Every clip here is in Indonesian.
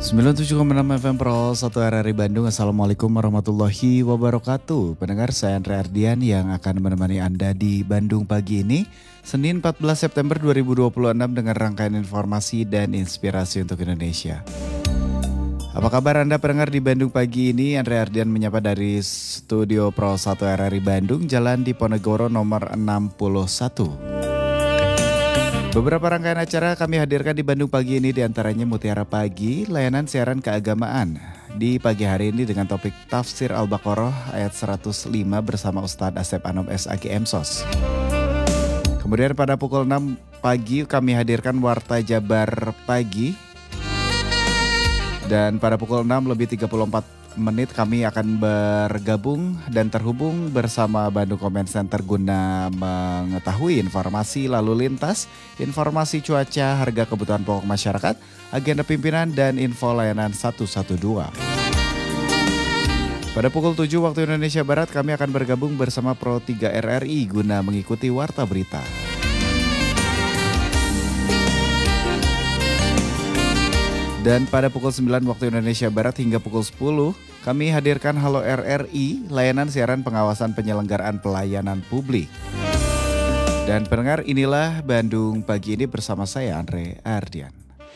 97,6 FM Pro 1 RRI Bandung. Assalamualaikum warahmatullahi wabarakatuh. Pendengar, saya Andre Ardian yang akan menemani Anda di Bandung pagi ini, Senin 14 September 2026 dengan rangkaian informasi dan inspirasi untuk Indonesia. Apa kabar Anda pendengar di Bandung pagi ini? Andre Ardian menyapa dari Studio Pro 1 RRI Bandung, Jalan Diponegoro nomor 61. Beberapa rangkaian acara kami hadirkan di Bandung pagi ini, diantaranya Mutiara Pagi, layanan siaran keagamaan. Di pagi hari ini dengan topik Tafsir Al-Baqarah ayat 105 bersama Ustadz Asep Anom SAG MSOS. Kemudian pada pukul 6 pagi kami hadirkan Warta Jabar Pagi. Dan pada pukul 6:34 kami akan bergabung dan terhubung bersama Bandung Comment Center guna mengetahui informasi lalu lintas, informasi cuaca, harga kebutuhan pokok masyarakat, agenda pimpinan, dan info layanan 112. Pada pukul 7 waktu Indonesia Barat kami akan bergabung bersama Pro 3 RRI guna mengikuti Warta Berita. Dan pada pukul 9 waktu Indonesia Barat hingga pukul 10, kami hadirkan Halo RRI, layanan siaran pengawasan penyelenggaraan pelayanan publik. Dan pendengar, inilah Bandung pagi ini bersama saya Andre Ardian.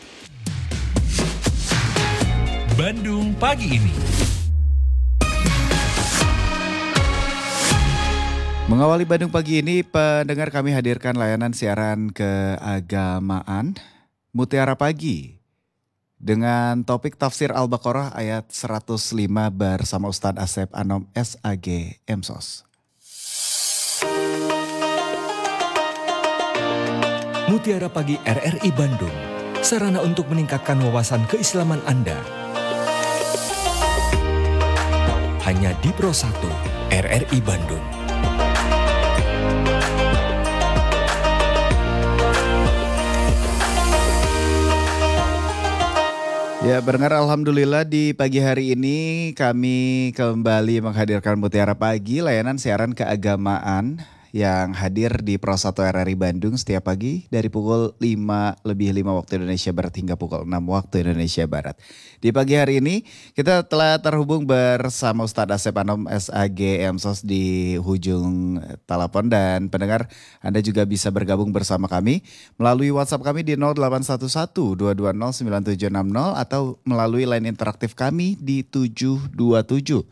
Bandung pagi ini. Mengawali Bandung pagi ini, pendengar, kami hadirkan layanan siaran keagamaan Mutiara Pagi dengan topik Tafsir Al-Baqarah ayat 105 bersama Ustadz Asep Anom SAG MSOS. Mutiara Pagi RRI Bandung, sarana untuk meningkatkan wawasan keislaman Anda. Hanya di Pro 1 RRI Bandung. Ya, pendengar, alhamdulillah di pagi hari ini kami kembali menghadirkan Mutiara Pagi, layanan siaran keagamaan yang hadir di Pro 1 RRI Bandung setiap pagi dari pukul 5:05 waktu Indonesia Barat hingga pukul 6 waktu Indonesia Barat. Di pagi hari ini kita telah terhubung bersama Ustadz Asep Anom SAG MSOS di ujung telepon, dan pendengar, Anda juga bisa bergabung bersama kami melalui WhatsApp kami di 0811-220-9760 atau melalui line interaktif kami di 727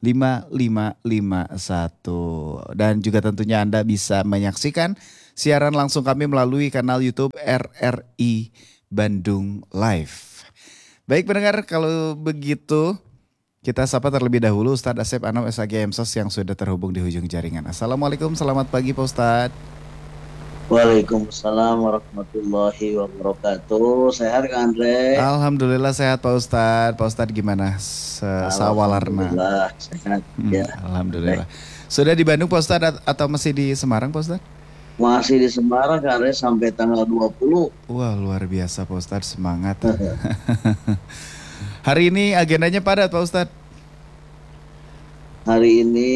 5551. Dan juga tentunya Anda bisa menyaksikan siaran langsung kami melalui kanal YouTube RRI Bandung Live. Baik pendengar, kalau begitu kita sapa terlebih dahulu Ustadz Asep Anom SAG MSOS yang sudah terhubung di ujung jaringan. Assalamualaikum, selamat pagi Pak Ustadz. Waalaikumsalam warahmatullahi wabarakatuh. Sehat Kang Andre? Alhamdulillah sehat Pak Ustadz. Pak Ustadz gimana? Sawalarna. Alhamdulillah sehat ya. Alhamdulillah. Sudah di Bandung Pak Ustadz atau masih di Semarang Pak Ustadz? Masih di Semarang Kang Andre sampai tanggal 20. Wah, luar biasa Pak Ustadz, semangat. Hari ini agendanya padat Pak Ustadz? Hari ini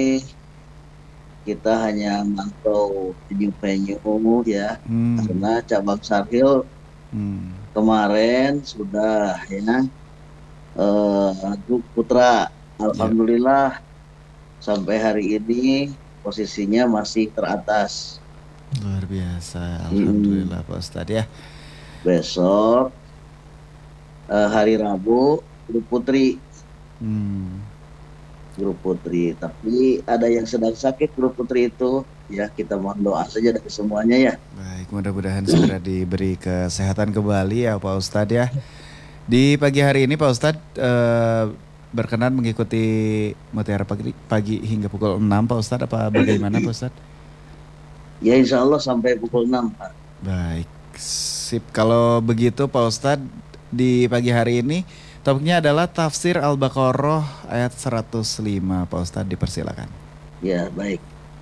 kita hanya mantau venue-venue ya, karena cabang Sarhil kemarin sudah ya grup putra. Alhamdulillah sampai hari ini posisinya masih teratas. Luar biasa, alhamdulillah Pak Ustadz ya. Besok hari Rabu grup putri. Grup putri, tapi ada yang sedang sakit grup putri itu, ya kita mohon doa saja dari semuanya ya. Baik, mudah-mudahan segera diberi kesehatan kembali ya Pak Ustadz ya. Di pagi hari ini Pak Ustadz berkenan mengikuti Mutiara Pagi hingga pukul 6 Pak Ustadz, apa bagaimana Pak Ustadz? Ya insya Allah sampai pukul 6 Pak. Baik, sip. Kalau begitu Pak Ustadz, di pagi hari ini topiknya adalah Tafsir Al-Baqarah ayat 105. Pak Ustadz, dipersilakan. Ya, baik.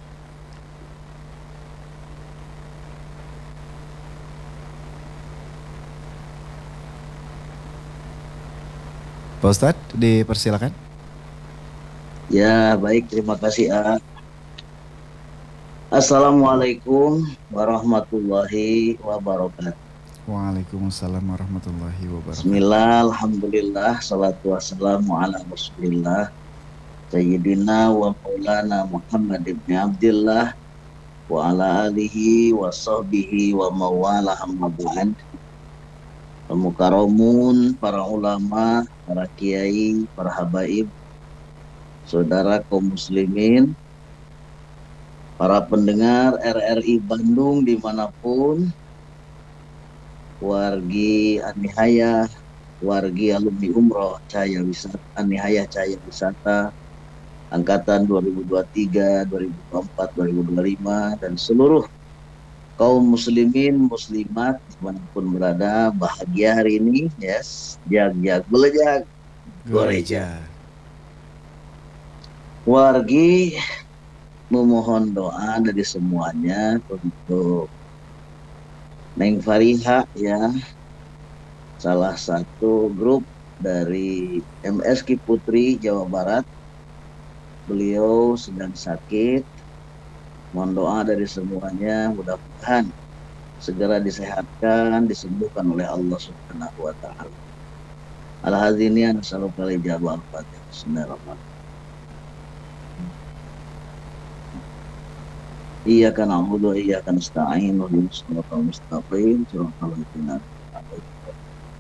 Pak Ustadz, dipersilakan. Ya, baik. Terima kasih. Assalamualaikum warahmatullahi wabarakatuh. Waalaikumsalam warahmatullahi wabarakatuh. Bismillah, alhamdulillah, salatu wassalamu ala rasulillah, Sayyidina wa maulana Muhammad ibn Abdillah, wa ala alihi wa sahbihi wa mawala amma ba'd. Al-mukarramun, para ulama, para kiai, para habaib, saudara kaum muslimin, para pendengar RRI Bandung dimanapun, wargi Anihaya, wargi alumni umroh Cahaya Wisata, Anihaya Cahaya Wisata, angkatan 2023, 2024, 2025, dan seluruh kaum muslimin, muslimat, dimanapun berada, bahagia hari ini, yes, jag-jag, belejag, goreja. Wargi memohon doa dari semuanya untuk Neng Fariha, ya, salah satu grup dari MSK Putri Jawa Barat. Beliau sedang sakit. Mohon doa dari semuanya, mudah-mudahan segera disehatkan, disembuhkan oleh Allah Subhanahu wa taala. Al-Hazini nasalluka al-ijabah al-Fatihah. Bismillahirrahmanirrahim. Iyyaka na'budu wa iyyaka nasta'in ihdinas siratal mustaqim siratal ladzina an'amta 'alaihim.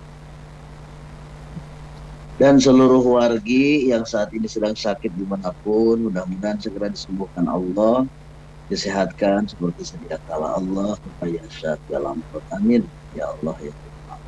Dan seluruh wargi yang saat ini sedang sakit dimanapun, mudah-mudahan segera disembuhkan Allah, disehatkan seperti sedia kala Allah, supaya dalam amin ya Allah ya Allah.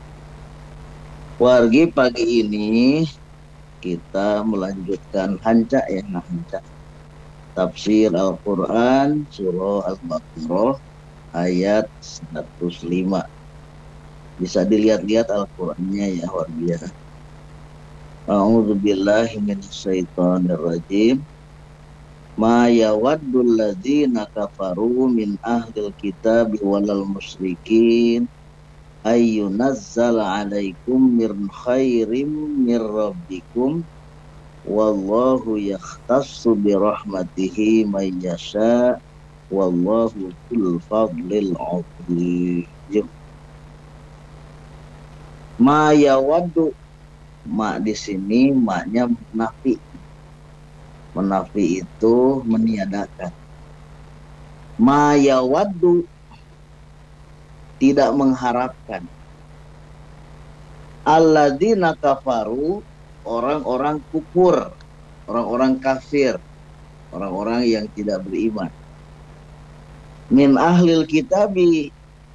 Wargi pagi ini kita melanjutkan hanca tafsir Al-Quran surah Al-Baqarah ayat 105. Bisa dilihat-lihat Al-Qurannya ya wargi ya. A'udzu billahi minasyaitonir rajim. Ma yawaddul ladzina kafaru min ahlil kitabi walal musyrikin ayyunazzala 'alaikum min khairim mir rabbikum wallahu yakhtassu bi rahmatihi may yasha wallahu dzul fadlil 'azim. Ma yawaddu, ma di sini maknya menafi. Menafi itu meniadakan. Ma yawaddu, tidak mengharapkan. Alladzina kafaru, orang-orang kufur, orang-orang kafir, orang-orang yang tidak beriman. Min ahlil kitabi,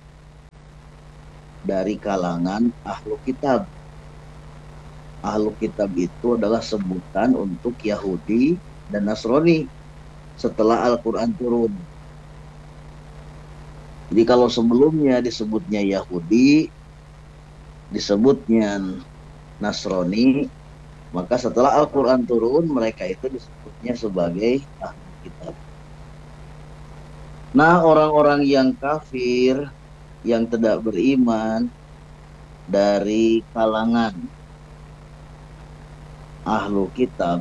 dari kalangan ahlu kitab. Ahlu kitab itu adalah sebutan untuk Yahudi dan Nasrani setelah Al-Quran turun. Jadi kalau sebelumnya disebutnya Yahudi, disebutnya Nasrani, maka setelah Al-Quran turun mereka itu disebutnya sebagai ahlu kitab. Nah, orang-orang yang kafir, yang tidak beriman dari kalangan ahlu kitab,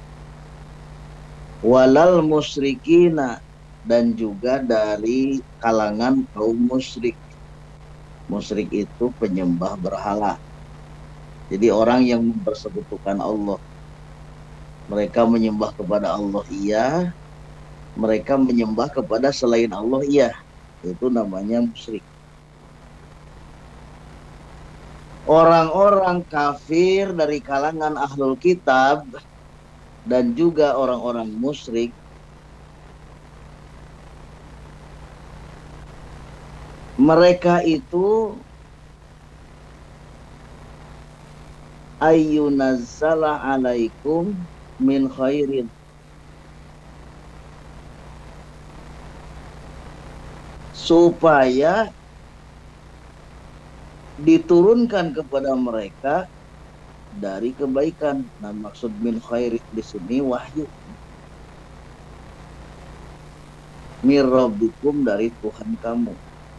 walal musyrikina, dan juga dari kalangan kaum musyrik. Musyrik itu penyembah berhala. Jadi orang yang mempersekutukan Allah. Mereka menyembah kepada Allah iya, mereka menyembah kepada selain Allah iya. Itu namanya musyrik. Orang-orang kafir dari kalangan ahlul kitab dan juga orang-orang musyrik, mereka itu ayyunazzala alaikum min khairin, supaya diturunkan kepada mereka dari kebaikan. Nah, maksud min khairin di sini wahyu. Mir rabbikum, dari Tuhan kamu.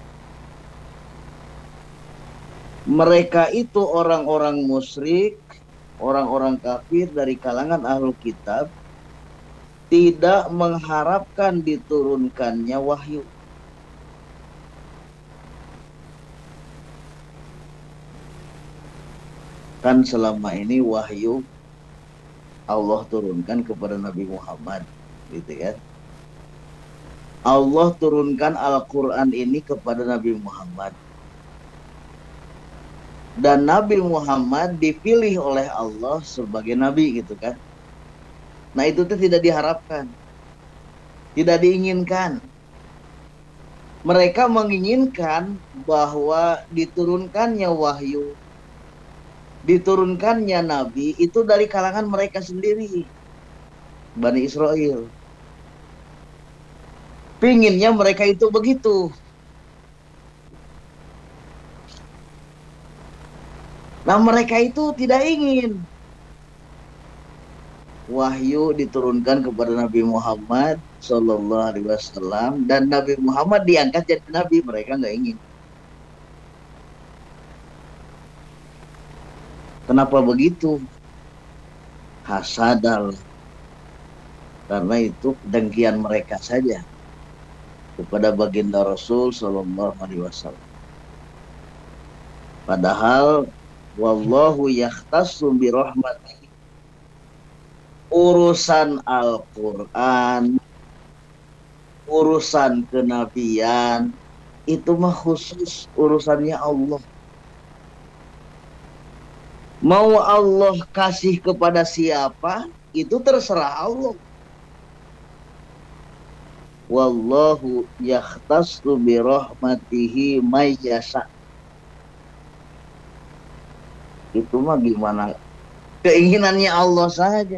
Mereka itu orang-orang musyrik, orang-orang kafir dari kalangan ahlul kitab, tidak mengharapkan diturunkannya wahyu. Kan selama ini wahyu Allah turunkan kepada Nabi Muhammad, gitu kan? Allah turunkan Al-Quran ini kepada Nabi Muhammad. Dan Nabi Muhammad dipilih oleh Allah sebagai Nabi, gitu kan. Nah itu tuh tidak diharapkan, tidak diinginkan. Mereka menginginkan bahwa diturunkannya wahyu, diturunkannya Nabi itu dari kalangan mereka sendiri, Bani Israel. Pinginnya mereka itu begitu. Nah mereka itu tidak ingin wahyu diturunkan kepada Nabi Muhammad Sallallahu Alaihi Wasallam dan Nabi Muhammad diangkat jadi Nabi. Mereka nggak ingin. Kenapa begitu? Hasadal. Karena itu dengkian mereka saja kepada baginda Rasul Sallallahu Alaihi Wasallam. Padahal wallahu yahtassu bi rahmatihi. Urusan Al-Quran, urusan kenabian, itu mah khusus urusannya Allah. Mau Allah kasih kepada siapa, itu terserah Allah. Wallahu yahtassu bi rahmatihi may yasha. Itu mah gimana? Keinginannya Allah saja.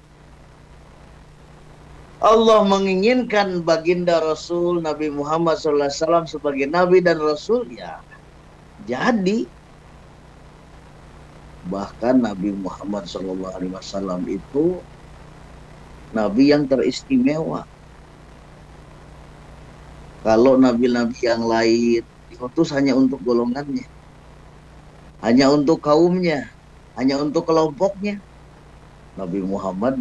Allah menginginkan baginda Rasul Nabi Muhammad SAW sebagai Nabi dan Rasul, ya jadi. Bahkan Nabi Muhammad SAW itu Nabi yang teristimewa. Kalau nabi-nabi yang lain diutus hanya untuk golongannya, hanya untuk kaumnya, hanya untuk kelompoknya. Nabi Muhammad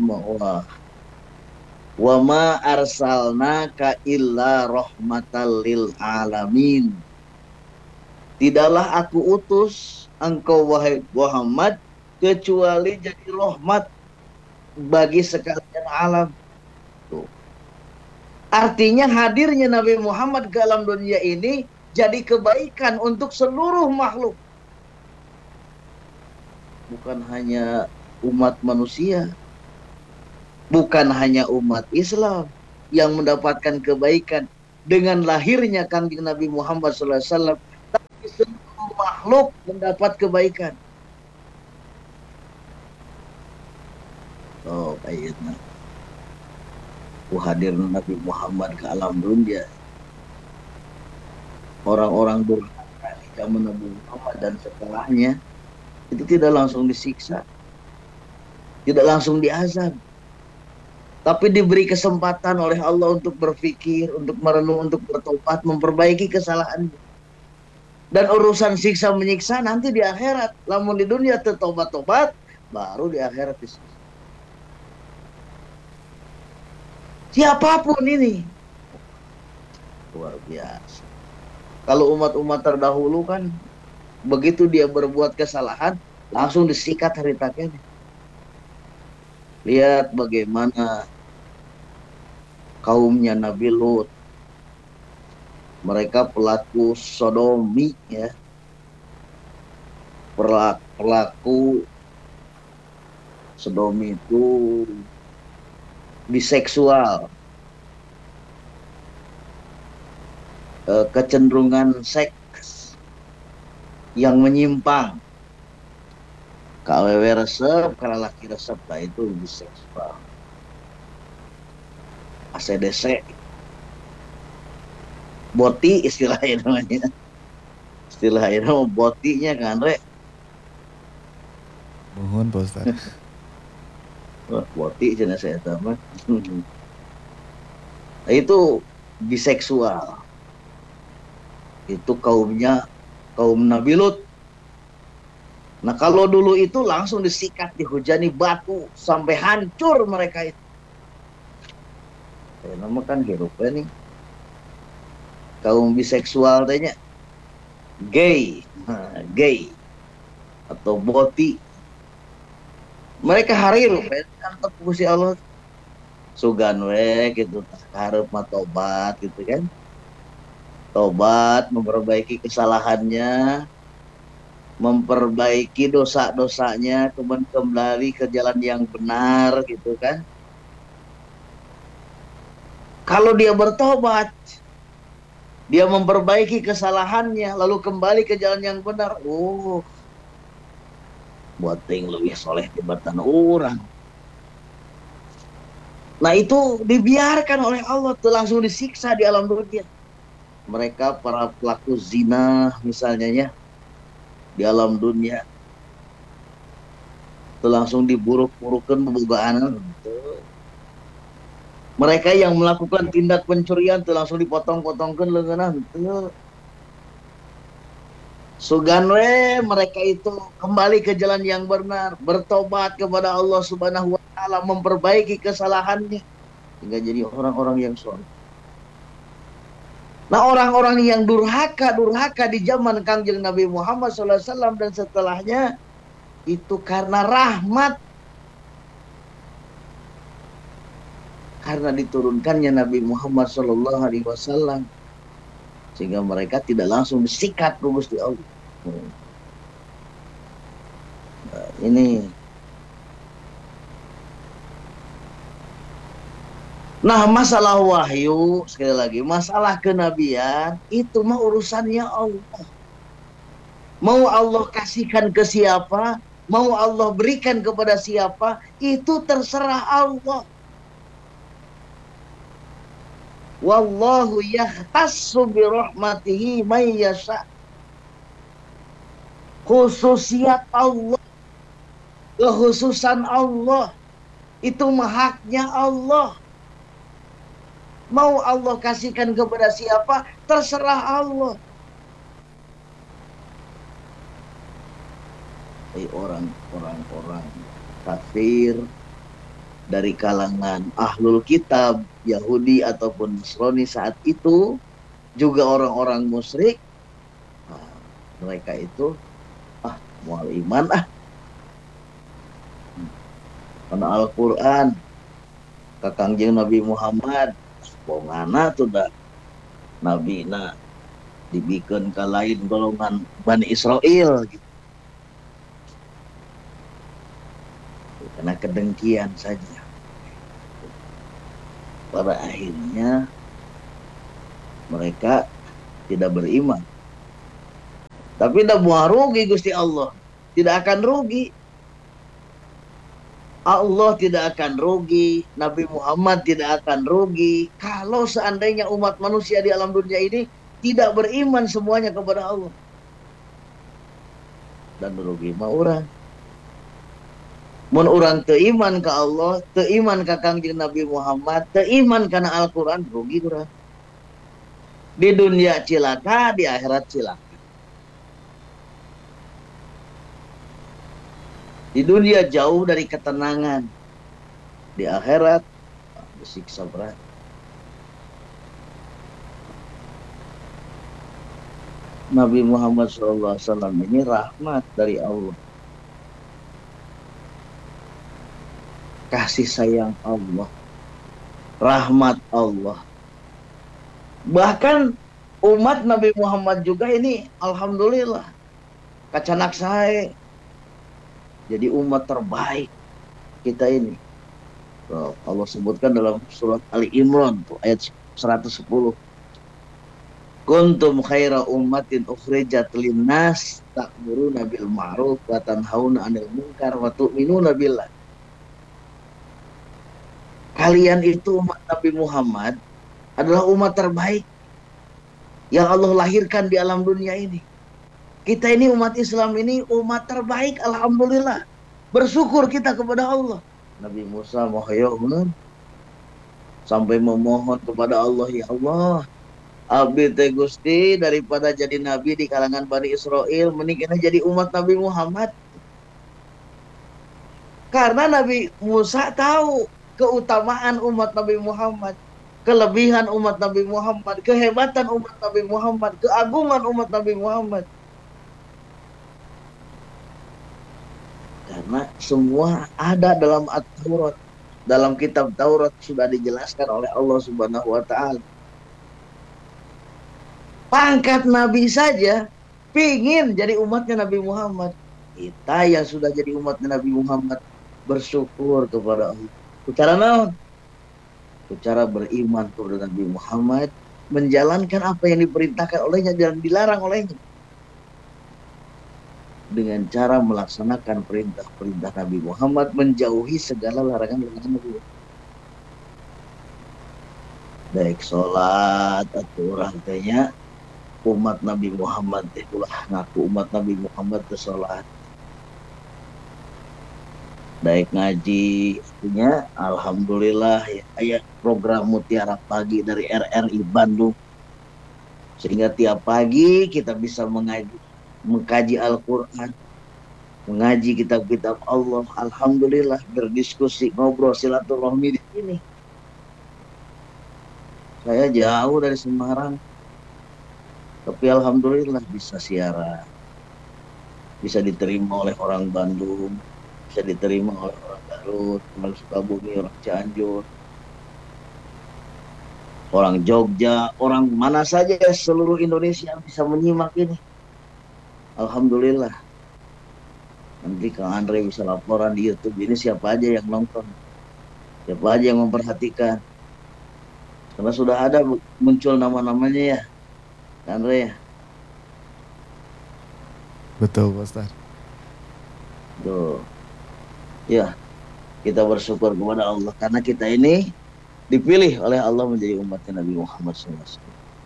wa ma arsalnaka illa rahmatal lil alamin. Tidaklah aku utus engkau wahai Muhammad kecuali jadi rahmat bagi sekalian alam. Tuh. Artinya hadirnya Nabi Muhammad ke alam dunia ini jadi kebaikan untuk seluruh makhluk. Bukan hanya umat manusia, bukan hanya umat Islam yang mendapatkan kebaikan dengan lahirnya Kanjeng Nabi Muhammad SAW, tapi seluruh makhluk mendapat kebaikan. Oh, ayatnya. Hadir Nabi Muhammad ke alam dunia. Orang-orang durhaka di zaman Nabi Muhammad dan setelahnya itu tidak langsung disiksa, tidak langsung diazab, tapi diberi kesempatan oleh Allah untuk berpikir, untuk merenung, untuk bertobat, memperbaiki kesalahannya. Dan urusan siksa menyiksa nanti di akhirat. Lamun di dunia tertobat-tobat, baru di akhirat disiksa. Siapapun ini, luar biasa. Kalau umat-umat terdahulu kan, begitu dia berbuat kesalahan, langsung disikat hari taknya. Lihat bagaimana kaumnya Nabi Lut. Mereka pelaku sodomi, ya. Pelaku sodomi itu biseksual, kecenderungan seks yang menyimpang. KWW resep, kalau laki resep, nah itu biseksual. ACDC, boti istilahnya namanya. Istilahnya nama botinya kan, Rek. Mohon Pak Ustadz. Wah, boti cina saya tahu. Nah, itu biseksual. Itu kaum Nabi Lut. Nah kalau dulu itu langsung disikat, dihujani batu sampai hancur mereka itu. Nama kan hirupnya nih. Kaum biseksual tanya gay, gay atau boti. Mereka hariru kan Gusti Allah sugan we gitu hareup mah tobat gitu kan. Tobat memperbaiki kesalahannya, memperbaiki dosa-dosanya, kemudian kembali ke jalan yang benar gitu kan. Kalau dia bertobat, dia memperbaiki kesalahannya, lalu kembali ke jalan yang benar. Oh, buat ting lebih soleh tibatan orang. Nah itu dibiarkan oleh Allah, tuh langsung disiksa di alam dunia. Mereka para pelaku zina misalnya ya, di alam dunia, tuh langsung diburuk-burukan pembukaan. Mereka yang melakukan tindak pencurian tuh langsung dipotong-potongkan lengan. Suganwe mereka itu kembali ke jalan yang benar, bertobat kepada Allah Subhanahu wa taala, memperbaiki kesalahannya hingga jadi orang-orang yang soleh. Nah, orang-orang yang durhaka di zaman Kangjeng Nabi Muhammad SAW dan setelahnya itu karena rahmat, karena diturunkannya Nabi Muhammad SAW, sehingga mereka tidak langsung disikat Gusti Allah. Nah, ini. Nah, masalah wahyu, sekali lagi, masalah kenabian, itu mah urusannya Allah. Mau Allah kasihkan ke siapa, mau Allah berikan kepada siapa, itu terserah Allah. Wallahu yahtassu bi rahmatihi may yasha. Khususiat Allah, kekhususan Allah, itu haknya Allah. Mau Allah kasihkan kepada siapa, terserah Allah. Orang-orang kafir dari kalangan ahlul kitab, Yahudi ataupun Nasrani saat itu, juga orang-orang musyrik, nah, mereka itu mual iman karena Al-Quran kakangjeng Nabi Muhammad bongana tuh dah Nabi dibikin ke lain golongan Bani Israel gitu. Karena kedengkian saja pada akhirnya mereka tidak beriman. Tapi tidak mau rugi Gusti Allah. Tidak akan rugi. Allah tidak akan rugi. Nabi Muhammad tidak akan rugi. Kalau seandainya umat manusia di alam dunia ini tidak beriman semuanya kepada Allah. Dan rugi mah orang. Mun orang teiman ke Allah, teiman ke Kangjeng Nabi Muhammad, teiman karena Al-Quran, rugi orang. Di dunia cilaka, di akhirat cilaka. Di dunia jauh dari ketenangan. Di akhirat disiksa berat. Nabi Muhammad SAW ini rahmat dari Allah. Kasih sayang Allah. Rahmat Allah. Bahkan umat Nabi Muhammad juga ini alhamdulillah. Kacanak saya. Jadi umat terbaik kita ini. Allah sebutkan dalam surat Ali Imran ayat 110. Kuntum khaira ummatin ukhrijat linnas ta'muruna bil ma'ruf wa tanhauna 'anil munkar wa tu'minuna billah. Kalian itu umat Nabi Muhammad adalah umat terbaik yang Allah lahirkan di alam dunia ini. Kita ini umat Islam ini umat terbaik, alhamdulillah. Bersyukur kita kepada Allah. Nabi Musa sampai memohon kepada Allah, ya Allah, abdi teh Gusti daripada jadi nabi di kalangan Bani Israel, mending jadi umat Nabi Muhammad. Karena Nabi Musa tahu keutamaan umat Nabi Muhammad, kelebihan umat Nabi Muhammad, kehebatan umat Nabi Muhammad, keagungan umat Nabi Muhammad. Dan Karena semua ada dalam At-Taurat. Dalam kitab Taurat sudah dijelaskan oleh Allah Subhanahu wa taala. Pangkat nabi saja pingin jadi umatnya Nabi Muhammad. Kita yang sudah jadi umatnya Nabi Muhammad bersyukur kepada Allah. Cara naon? Cara beriman kepada Nabi Muhammad, menjalankan apa yang diperintahkan olehnya dan dilarang olehnya. Dengan cara melaksanakan perintah-perintah Nabi Muhammad, menjauhi segala larangan-larangan Nabi Muhammad. Baik sholat atau orang tanya umat Nabi Muhammad itulah ngaku umat Nabi Muhammad ke sholat. Baik ngaji, artinya alhamdulillah ya, ayat program Mutiara Pagi dari RRI Bandung. Sehingga tiap pagi kita bisa mengkaji Al-Quran, mengaji kitab-kitab Allah, alhamdulillah, berdiskusi, ngobrol, silaturahmi di sini. Saya jauh dari Semarang, tapi alhamdulillah bisa siaran, bisa diterima oleh orang Bandung, bisa diterima oleh orang Garut, orang Sukabumi, orang Cianjur, orang Jogja, orang mana saja seluruh Indonesia bisa menyimak ini. Alhamdulillah. Nanti Kang Andre bisa laporan di YouTube ini siapa aja yang nonton, siapa aja yang memperhatikan. Karena sudah ada muncul nama-namanya ya, Kang Andre ya. Betul Pak Ustadz. Tuh. Ya, kita bersyukur kepada Allah karena kita ini dipilih oleh Allah menjadi umatnya Nabi Muhammad SAW.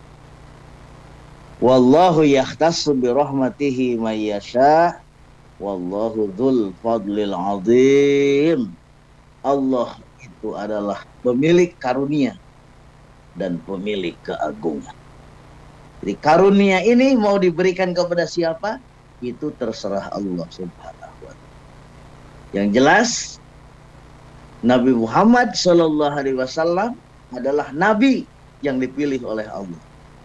Wallahu yahtassu bi rahmatihi may yasha wallahu dzul fadlil azim. Allah itu adalah pemilik karunia dan pemilik keagungan. Jadi karunia ini mau diberikan kepada siapa? Itu terserah Allah Subhanahu wa taala. Yang jelas Nabi Muhammad SAW adalah nabi yang dipilih oleh Allah.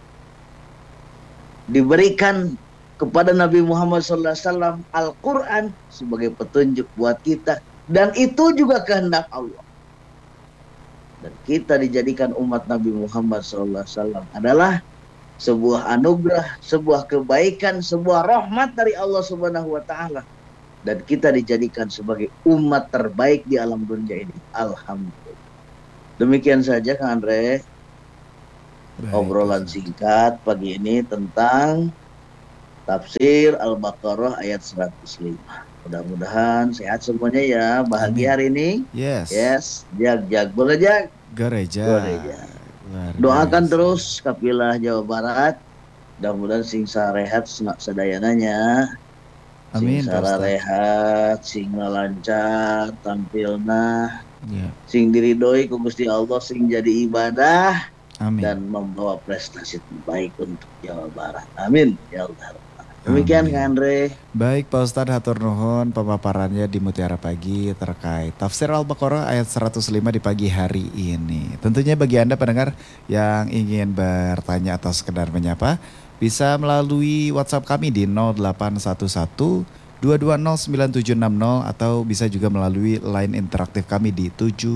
Diberikan kepada Nabi Muhammad SAW Al-Quran sebagai petunjuk buat kita. Dan itu juga kehendak Allah. Dan kita dijadikan umat Nabi Muhammad SAW adalah sebuah anugerah, sebuah kebaikan, sebuah rahmat dari Allah Subhanahu wa taala. Dan kita dijadikan sebagai umat terbaik di alam dunia ini. Alhamdulillah. Demikian saja Kang Andre. Baik, obrolan singkat pagi ini tentang tafsir Al-Baqarah ayat 105. Mudah-mudahan sehat semuanya ya. Bahagia hari ini. Yes. Jag. Boleh jag? Gereja. Doakan terus Kapilah Jawa Barat. Mudah-mudahan sing sarehat sadayananya. Amin. Sing sarehat, sing lancar tampilna. Yeah. Sing diridhoi ku Gusti Allah, sing jadi ibadah. Amin. Dan membawa prestasi terbaik untuk Jawa Barat. Amin. Ya Allah. Demikian Kang Andre. Baik Pak Ustadz, hatur nuhun pemaparannya di Mutiara Pagi terkait tafsir Al-Baqarah ayat 105 di pagi hari ini. Tentunya bagi Anda pendengar yang ingin bertanya atau sekedar menyapa, bisa melalui WhatsApp kami di 0811 2209760 atau bisa juga melalui line interaktif kami di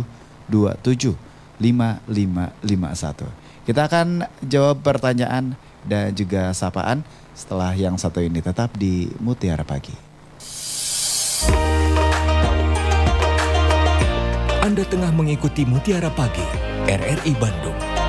7275551. Kita akan jawab pertanyaan dan juga sapaan setelah yang satu ini, tetap di Mutiara Pagi. Anda tengah mengikuti Mutiara Pagi RRI Bandung.